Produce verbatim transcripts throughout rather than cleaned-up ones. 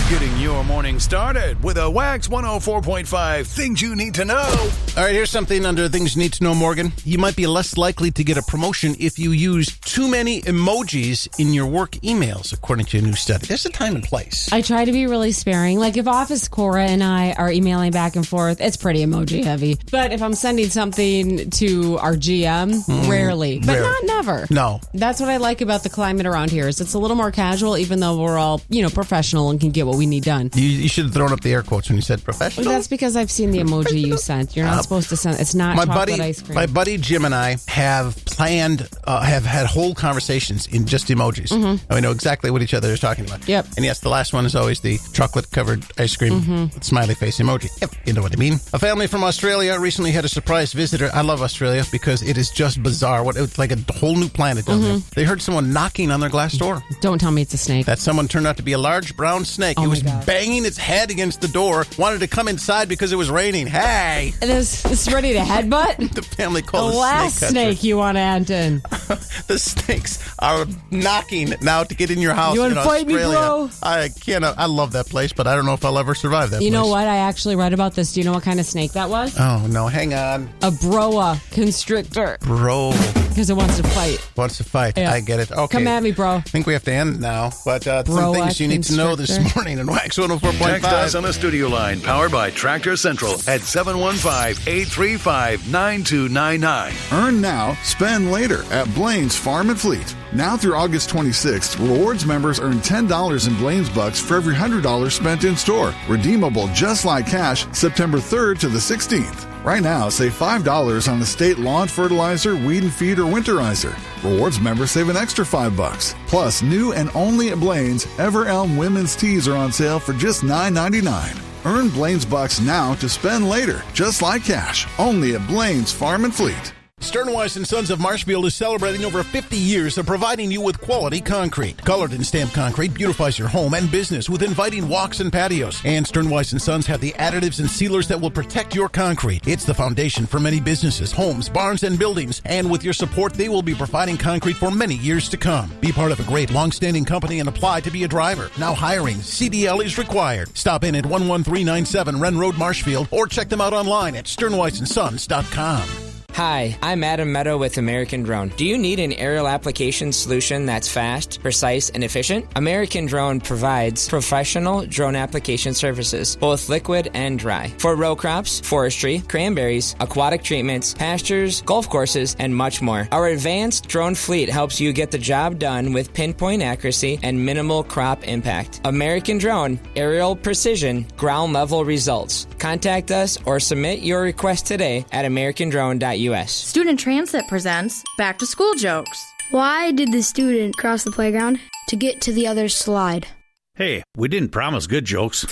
Getting your morning started with a Wax one oh four point five Things You Need to Know. All right, here's something under Things You Need to Know, Morgan. You might be less likely to get a promotion if you use too many emojis in your work emails, according to a new study. There's a time and place. I try to be really sparing. Like if Office Cora and I are emailing back and forth, it's pretty emoji heavy. But if I'm sending something to our G M, mm, rarely. But rare. Not never. No. That's what I like about the climate around here is it's a little more casual, even though we're all, you know, professional and can get what we need done. You, you should have thrown up the air quotes when you said professional. That's because I've seen the emoji you sent. You're not uh, supposed to send. It's not my chocolate buddy, ice cream. My buddy Jim and I have planned, uh, have had whole conversations in just emojis. Mm-hmm. And we know exactly what each other is talking about. Yep. And yes, the last one is always the chocolate-covered ice cream mm-hmm. with smiley face emoji. Yep, you know what I mean. A family from Australia recently had a surprise visitor. I love Australia because it is just bizarre. What it's like a whole new planet down mm-hmm. there. They heard someone knocking on their glass door. Don't tell me it's a snake. That someone turned out to be a large brown snake. Oh it was God. banging its head against the door, wanted to come inside because it was raining. Hey! And it's, it's ready to headbutt? The family called the it last snake, snake you want to enter. The snakes are knocking now to get in your house. You want in to fight Australia. me, bro? I can't. I love that place, but I don't know if I'll ever survive that You place. know what? I actually read about this. Do you know what kind of snake that was? Oh, no. Hang on. A boa constrictor. Bro. Because it wants to fight. Wants to fight. Yeah. I get it. Okay. Come at me, bro. I think we have to end now. But uh, some things you need to know this morning in Wax one oh four point five. Text us on the studio line, powered by Tractor Central at seven one five, eight three five, nine two nine nine. Earn now, spend later at Blaine's Farm and Fleet. Now through August twenty-sixth, rewards members earn ten dollars in Blaine's Bucks for every one hundred dollars spent in store. Redeemable just like cash September third to the sixteenth. Right now, save five dollars on the state lawn fertilizer, weed and feed, or winterizer. Rewards members save an extra five bucks. Plus, new and only at Blaine's, Ever Elm women's tees are on sale for just nine ninety-nine. Earn Blaine's Bucks now to spend later, just like cash. Only at Blaine's Farm and Fleet. Sternweiss and Sons of Marshfield is celebrating over fifty years of providing you with quality concrete. Colored and stamped concrete beautifies your home and business with inviting walks and patios. And Sternweiss and Sons have the additives and sealers that will protect your concrete. It's the foundation for many businesses, homes, barns, and buildings. And with your support, they will be providing concrete for many years to come. Be part of a great long-standing company and apply to be a driver. Now hiring. C D L is required. Stop in at one one three nine seven Wren Road, Marshfield, or check them out online at sternweiss and sons dot com. Hi, I'm Adam Meadow with American Drone. Do you need an aerial application solution that's fast, precise, and efficient? American Drone provides professional drone application services, both liquid and dry, for row crops, forestry, cranberries, aquatic treatments, pastures, golf courses, and much more. Our advanced drone fleet helps you get the job done with pinpoint accuracy and minimal crop impact. American Drone, aerial precision, ground level results. Contact us or submit your request today at american drone dot u s. Student Transit presents Back to School Jokes. Why did the student cross the playground? To get to the other slide. Hey, we didn't promise good jokes.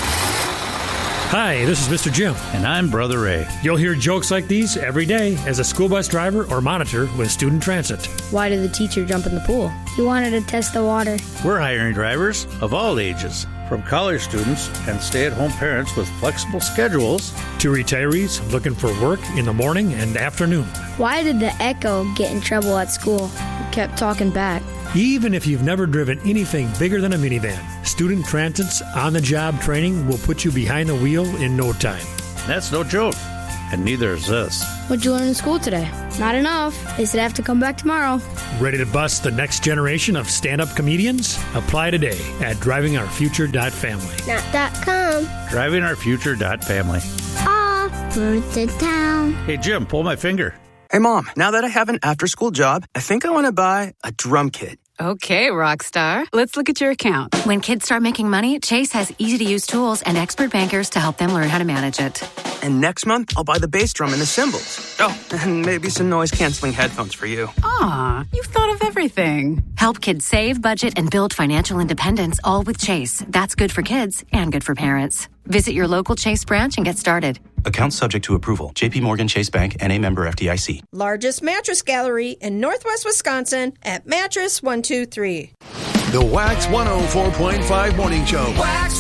Hi, this is Mister Jim. And I'm Brother Ray. You'll hear jokes like these every day as a school bus driver or monitor with Student Transit. Why did the teacher jump in the pool? He wanted to test the water. We're hiring drivers of all ages, from college students and stay-at-home parents with flexible schedules to retirees looking for work in the morning and afternoon. Why did the Echo get in trouble at school? He kept talking back. Even if you've never driven anything bigger than a minivan, Student Transit's on-the-job training will put you behind the wheel in no time. That's no joke, and neither is this. What'd you learn in school today? Not enough. They said I have to come back tomorrow. Ready to bust the next generation of stand-up comedians? Apply today at driving our future dot family. Not dot com. driving our future dot family. Off to town. Hey, Jim, pull my finger. Hey, Mom, now that I have an after-school job, I think I want to buy a drum kit. Okay, Rockstar. Let's look at your account. When kids start making money, Chase has easy-to-use tools and expert bankers to help them learn how to manage it. And next month, I'll buy the bass drum and the cymbals. Oh, and maybe some noise-canceling headphones for you. Aw, you've thought of everything. Help kids save, budget, and build financial independence, all with Chase. That's good for kids and good for parents. Visit your local Chase branch and get started. Account subject to approval. J P Morgan Chase Bank, N A member F D I C. Largest mattress gallery in Northwest Wisconsin at Mattress one two three. The Wax one oh four point five Morning Show. Wax